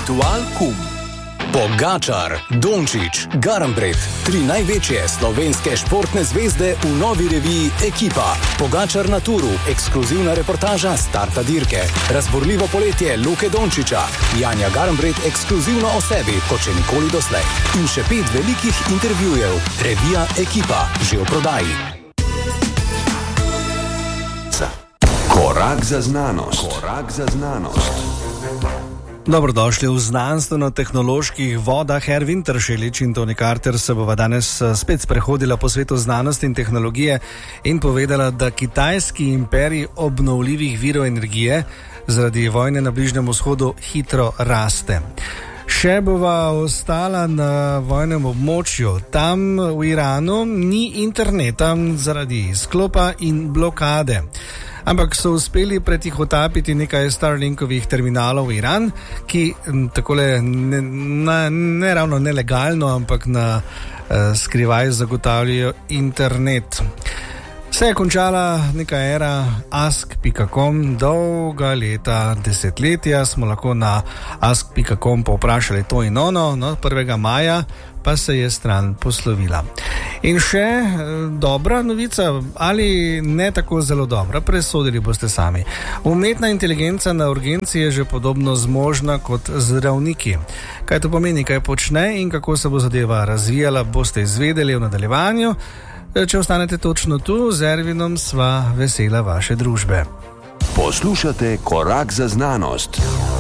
Ritual Kum. Pogačar, Dončić, Garnbret, 3 največje slovenske športne zvezde v novi reviji Ekipa. Pogačar na turu, ekskluzivna reportaža starta dirke. Razborljivo poletje Luke Dončića. Janja Garnbret ekskluzivno o sebi, kot še nikoli doslej. In še 5 velikih intervjujev. Revija Ekipa, že v prodaji. Korak za znanost. Korak za znanost. Dobrodošli v znanstveno-tehnoloških vodah. Ervin Tršelič in Toni Carter se bova danes spet sprehodila po svetu znanosti in tehnologije in povedala, da kitajski imperij obnovljivih virov energije zaradi vojne na Bližnjem vzhodu hitro raste. Še bova ostala na vojnem območju. Tam v Iranu ni interneta zaradi izklopa in blokade. Ampak so uspeli pretihotapiti nekaj Starlinkovih terminalov v Iran, ki takole ne ravno nelegalno, ampak na skrivaj zagotavljajo internet. Se je končala neka era ask.com, dolga leta, desetletja smo lahko na ask.com povprašali to in ono, 1. maja pa se je stran poslovila. In še dobra novica, ali ne tako zelo dobra, presodili boste sami. Umetna inteligenca na urgenci je že podobno zmožna kot zdravniki. Kaj to pomeni, kaj počne in kako se bo zadeva razvijala, boste izvedeli v nadaljevanju. Če ostanete točno tu, z Ervinom sva vesela vaše družbe. Poslušate Korak za znanost.